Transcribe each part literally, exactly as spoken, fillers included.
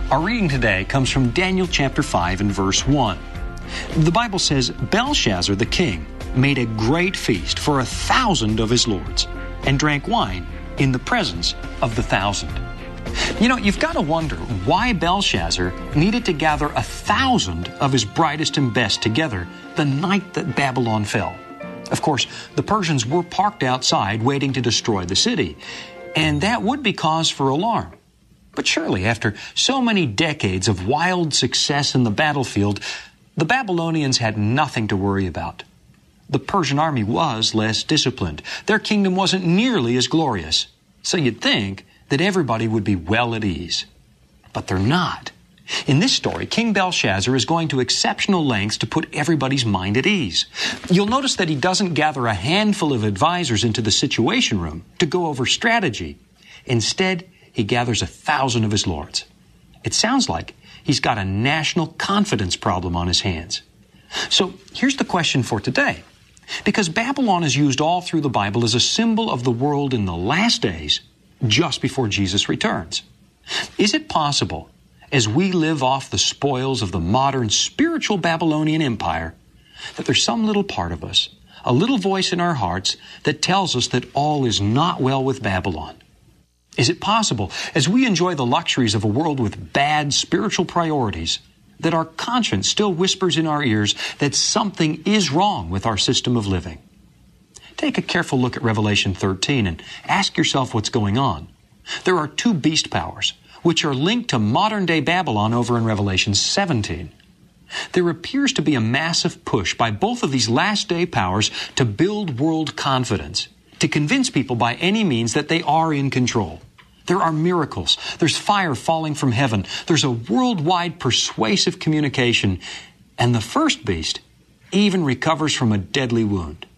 Our reading today comes from Daniel chapter five and verse one. The Bible says, Belshazzar the king made a great feast for a thousand of his lords and drank wine in the presence of the thousand. You know, you've got to wonder why Belshazzar needed to gather a thousand of his brightest and best together the night that Babylon fell. Of course, the Persians were parked outside waiting to destroy the city, and that would be cause for alarm. But surely, after so many decades of wild success in the battlefield, the Babylonians had nothing to worry about. The Persian army was less disciplined. Their kingdom wasn't nearly as glorious. So you'd think that everybody would be well at ease. But they're not. In this story, King Belshazzar is going to exceptional lengths to put everybody's mind at ease. You'll notice that he doesn't gather a handful of advisors into the Situation Room to go over strategy. Instead, he gathers a thousand of his lords. It sounds like he's got a national confidence problem on his hands. So here's the question for today. Because Babylon is used all through the Bible as a symbol of the world in the last days, just before Jesus returns. Is it possible, as we live off the spoils of the modern spiritual Babylonian empire, that there's some little part of us, a little voice in our hearts that tells us that all is not well with Babylon? Is it possible, as we enjoy the luxuries of a world with bad spiritual priorities, that our conscience still whispers in our ears that something is wrong with our system of living? Take a careful look at Revelation thirteen and ask yourself what's going on. There are two beast powers, which are linked to modern-day Babylon over in Revelation seventeen. There appears to be a massive push by both of these last-day powers to build world confidence, to convince people by any means that they are in control. There are miracles. There's fire falling from heaven. There's a worldwide persuasive communication. And the first beast even recovers from a deadly wound.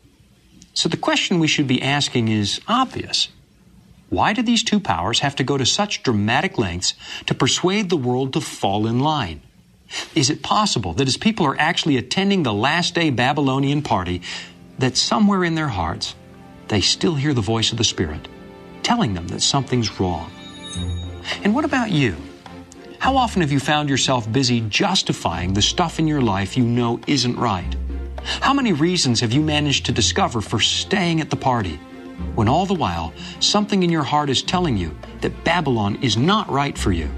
So the question we should be asking is obvious. Why do these two powers have to go to such dramatic lengths to persuade the world to fall in line? Is it possible that as people are actually attending the last day Babylonian party, that somewhere in their hearts, they still hear the voice of the Spirit, telling them that something's wrong? And what about you? How often have you found yourself busy justifying the stuff in your life you know isn't right? How many reasons have you managed to discover for staying at the party, when all the while something in your heart is telling you that Babylon is not right for you?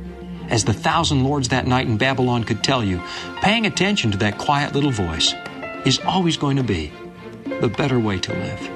As the thousand lords that night in Babylon could tell you, paying attention to that quiet little voice is always going to be the better way to live.